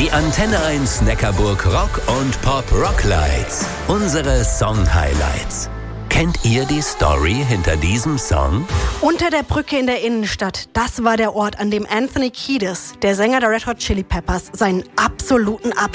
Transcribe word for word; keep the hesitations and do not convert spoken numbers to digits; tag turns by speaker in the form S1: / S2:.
S1: Die Antenne eins Neckarburg Rock und Pop Rocklights. Unsere Song-Highlights. Kennt ihr die Story hinter diesem Song?
S2: Unter der Brücke in der Innenstadt, das war der Ort, an dem Anthony Kiedis, der Sänger der Red Hot Chili Peppers, seinen absoluten Abschied